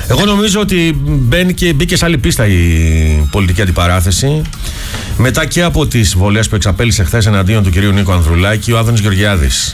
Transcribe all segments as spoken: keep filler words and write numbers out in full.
Εγώ νομίζω ότι μπαίνει και, μπήκε σε άλλη πίστα η πολιτική αντιπαράθεση. Μετά και από τις βολές που εξαπέλυσε χθες εναντίον του κυρίου Νίκο Ανδρουλάκη ο Άδωνης Γεωργιάδης.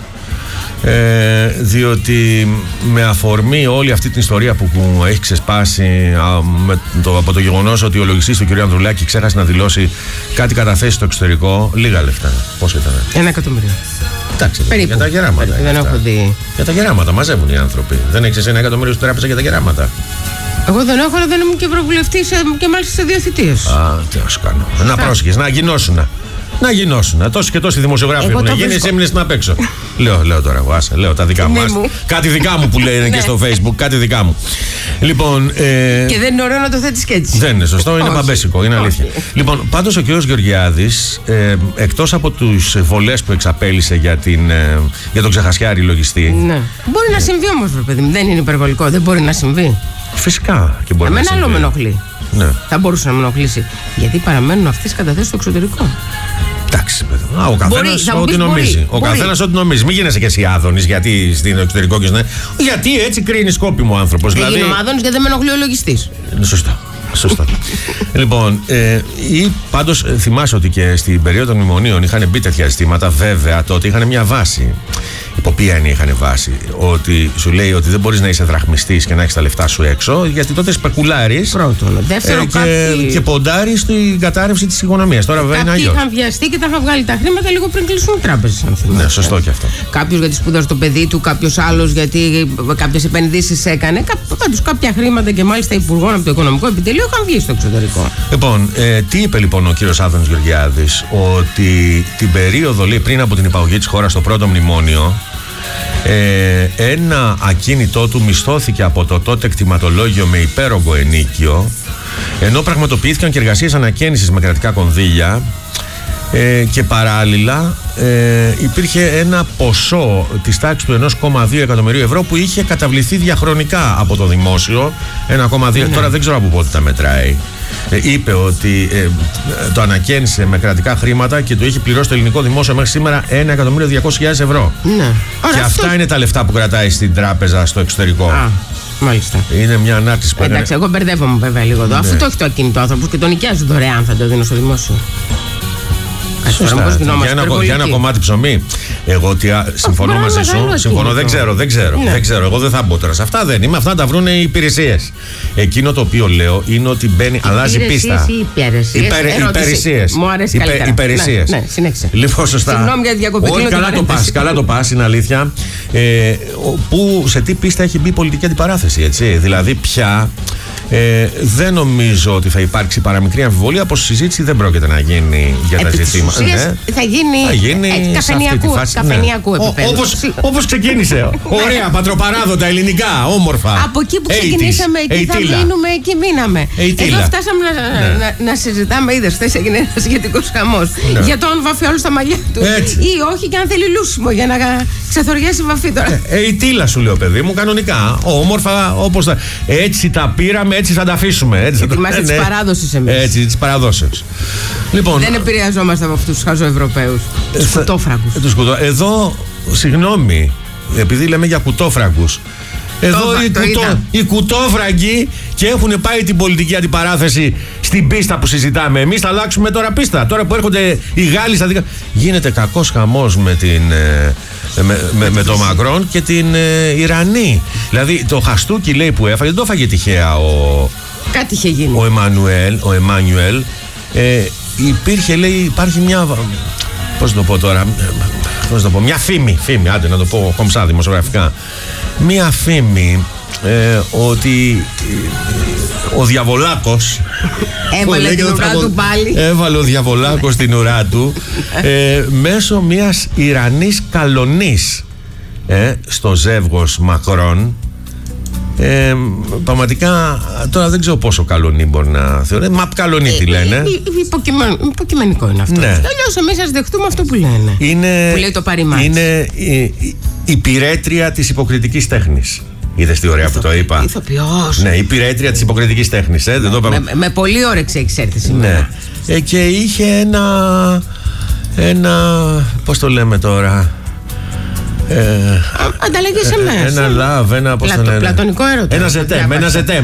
Ε, διότι με αφορμή όλη αυτή την ιστορία που, που έχει ξεσπάσει α, με το, από το γεγονός ότι ο λογιστής του κ. Ανδρουλάκη ξέχασε να δηλώσει κάτι καταθέσει στο εξωτερικό, λίγα λεφτά. Πόσο ήταν? Ένα εκατομμύριο. Εντάξει, περίπου, για τα γεράματα. Περίπου, δεν έχω δει. Για τα γεράματα μαζεύουν οι άνθρωποι. Δεν έχεις ένα εκατομμύριο στην τράπεζα για τα γεράματα? Εγώ δεν έχω, αλλά δεν ήμουν και ευρωβουλευτής και μάλιστα σε δύο θητείες. Α, τι να σου κάνω. Να πρόσεχες, να γινώσουν. Να γινώσουν. Τόσο και τόσοι δημοσιογράφοι έχουν γίνει, εσύ έμεινες να παίξω. λέω, λέω τώρα εγώ, άσε, λέω τα δικά μου. Κάτι δικά μου που λένε και στο Facebook, κάτι δικά μου. Λοιπόν, ε... Και δεν είναι ωραίο να το θέτεις και έτσι. Δεν είναι σωστό, είναι μπαμπέσικο, είναι αλήθεια. Λοιπόν, πάντως ο κ. Γεωργιάδης, ε, εκτός από τους βολές που εξαπέλυσε για, την, ε, για τον ξεχασιάρη λογιστή. Ναι. Μπορεί να συμβεί όμως, παιδί μου, δεν είναι υπερβολικό, δεν μπορεί να συμβεί. Φυσικά και μπορεί Εμένα να συμβεί. άλλο με ενοχλεί. Ναι. Θα μπορούσε να με ενοχλήσει. Γιατί παραμένουν αυτές τις καταθέσεις στο εξωτερικό. Εντάξει, παιδί. Α, ο καθένας ό,τι νομίζει. Μπορεί, ο καθένας ό,τι νομίζει. Μην γίνεσαι και εσύ Άδωνης γιατί στην εξωτερικό και στην. Γιατί έτσι κρίνει σκόπιμο ο άνθρωπος. Δεν δηλαδή... γίνω Άδωνης γιατί δεν με ενοχλεί ο λογιστής. Είναι σωστό. Σωστά. Λοιπόν, ε, ή πάντως θυμάσαι ότι και στην περίοδο των μνημονίων είχαν μπει τέτοια ζητήματα. Βέβαια, τότε είχαν μια βάση. Υπό ποια έννοια είχαν βάση? Ότι σου λέει ότι δεν μπορείς να είσαι δραχμιστής και να έχεις τα λεφτά σου έξω, γιατί τότε σπεκουλάρεις. Πρώτον. Δεύτερον, ε, και, κάποιοι... και ποντάρεις στην κατάρρευση της οικονομίας. Τώρα βέβαια είναι αλλιώς. Κάποιοι είχαν βιαστεί και τα είχαν βγάλει τα χρήματα λίγο πριν κλείσουν οι τράπεζες, αν θυμάσαι. Ναι, σωστό και αυτό. Κάποιος γιατί σπούδασε το παιδί του, κάποιος άλλος γιατί κάποιες επενδύσεις έκανε. Πάντως κάποια χρήματα και μάλιστα υπουργών από το Οικονομικό Επιτελείο είχαν βγει στο εξωτερικό. Λοιπόν, ε, τι είπε λοιπόν ο κύριος Άδωνης Γεωργιάδης? Ότι την περίοδο, λέει, πριν από την υπαγωγή της χώρας στο πρώτο μνημόνιο, ε, ένα ακίνητό του μισθώθηκε από το τότε κτηματολόγιο με υπέρογκο ενίκιο, ενώ πραγματοποιήθηκαν και εργασίες ανακαίνησης με κρατικά κονδύλια. Ε, και παράλληλα ε, υπήρχε ένα ποσό της τάξης του ενός κόμμα δύο εκατομμυρίου ευρώ που είχε καταβληθεί διαχρονικά από το δημόσιο. ένα κόμμα δύο, ναι. Τώρα δεν ξέρω από πότε τα μετράει. Ε, είπε ότι ε, το ανακαίνισε με κρατικά χρήματα και το είχε πληρώσει το ελληνικό δημόσιο μέχρι σήμερα ένα εκατομμύριο διακόσιες χιλιάδες ευρώ. Ναι. Και Άρα, αυτά αυτό... είναι τα λεφτά που κρατάει στην τράπεζα στο εξωτερικό. Α, μάλιστα. Είναι μια ανάρτηση που εντάξει, εγώ μπερδεύομαι βέβαια λίγο εδώ. Ναι. Αυτό το έχει το ακίνητο άνθρωπο και τον νοικιάζει δωρεάν, θα το δίνω στο δημόσιο. Σωστά. Για ένα, για ένα κομμάτι ψωμί. Εγώ ότι α, συμφωνώ μαζί σου. Συμφωνώ, δεν ξέρω, δεν ξέρω, ναι. δεν ξέρω. Εγώ δεν θα μπω τώρα σε αυτά, δεν είμαι. Αυτά τα βρουν οι υπηρεσίες. Εκείνο το οποίο λέω είναι ότι μπαίνει, αλλάζει πίστα. Υπηρεσίες. Μου αρέσει καλύτερα. Υπηρεσίες. Ναι, ναι, συνέχισε. Λοιπόν, σωστά. Συγγνώμη για τη διακοπή. Όχι, καλά το πας, καλά το πας, είναι αλήθεια. Ε, που σε τι πίστα έχει μπει η πολιτική αντιπαράθεση, έτσι. Δηλαδή πια. Ε, δεν νομίζω ότι θα υπάρξει παραμικρή αμφιβολία πως η συζήτηση δεν πρόκειται να γίνει για τα ζητήματα. Ναι. Θα γίνει, θα γίνει έτσι, καφενιακού, φάση, καφενιακού ναι. επίπεδου. Όπως, όπως ξεκίνησε. Ωραία, πατροπαράδοτα, ελληνικά, όμορφα. Από εκεί που ξεκινήσαμε, εκεί θα μείνουμε, εκεί μείναμε. Εδώ φτάσαμε να, ναι. να, να συζητάμε, είδες, χθες έγινε ένας σχετικός χαμός. Ναι. Για το αν βαφεί όλο στα μαλλιά του. Έτσι. Ή όχι, και αν θέλει λούσιμο για να ξεθοριάσει η βαφή τώρα. Ε, η τίλα σου λέω, παιδί μου, κανονικά. Όμορφα, όπως τα. Έτσι τα πήραμε, έτσι θα τα αφήσουμε. Έτσι, είμαστε τη παράδοση εμείς. Έτσι, τη παραδόση. Λοιπόν, δεν επηρεαζόμαστε από αυτούς τους χαζοευρωπαίους. Τους κουτόφραγκους. Εδώ, συγγνώμη, επειδή λέμε για κουτόφραγκους. Εδώ το, οι, το κουτό, οι κουτόφραγκοι και έχουν πάει την πολιτική αντιπαράθεση στην πίστα που συζητάμε. Εμείς θα αλλάξουμε τώρα πίστα. Τώρα που έρχονται οι Γάλλοι στα δικά. Γίνεται κακός χαμός με, την, με, με, με το Μακρόν και την ε, Ιρανή. Δηλαδή το χαστούκι, λέει, που έφαγε, δεν το έφαγε τυχαία ο. Κάτι είχε γίνει. Ο Εμμανουέλ. Ο Εμμανουέλ ε, υπήρχε, λέει, υπάρχει μια. Πώς να το πω τώρα. Πώς να το πω. Μια φήμη. Φήμη, άντε να το πω κομψά δημοσιογραφικά. Μια φήμη ε, ότι ε, ο Διαβολάκος έβαλε την ουρά του πάλι. Έβαλε ο Διαβολάκος την ουρά του ε, μέσω μιας Ιρανής καλονής ε, στο ζεύγος Μακρόν. Ε, πραγματικά τώρα δεν ξέρω πόσο καλονή μπορεί να θεωρεί. Μα καλονή τι λένε. Ε, υποκειμεν, υποκειμενικό είναι αυτό. Ναι. Αλλιώς εμείς ας δεχτούμε αυτό που λένε. Είναι, που λέει το παρημάτι. Είναι η, η πυρέτρια της υποκριτικής τέχνης. Είδες τι ωραία Ηθο, που το είπα. Ηθοποιός. Ναι, η πυρέτρια της υποκριτικής τέχνης. Ε, δεν το με, με πολύ όρεξη έχεις έρθει σήμερα. Ναι. Ε, και είχε ένα. Ένα. Πώς το λέμε τώρα. Ε, Ανταλλαγές σε μέσα. Ένα love, ένα. Πλατωνικό έρωτα. Ένα ζετέμ, ένα ζετέμ.